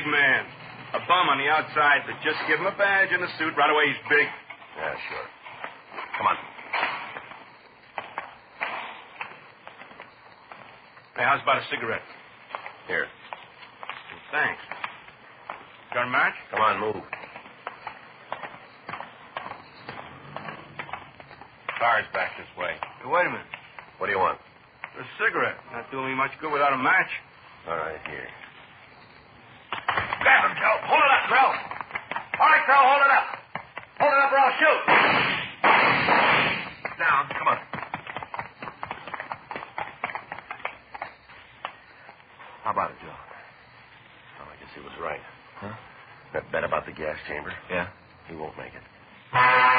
man. A bum on the outside, but just give him a badge and a suit. Right away, he's big. Yeah, sure. Come on. Hey, how's about a cigarette? Here. Thanks. Got a match? Come on, move. Car's back this way. Hey, wait a minute. What do you want? A cigarette. Not doing me much good without a match. All right, here. Grab him, Joe. Hold it up, Crow. All right, Crow, hold it up. Hold it up or I'll shoot. Down. Come on. How about it, Joe? Well, I guess he was right. Huh? That bet about the gas chamber? Yeah? He won't make it.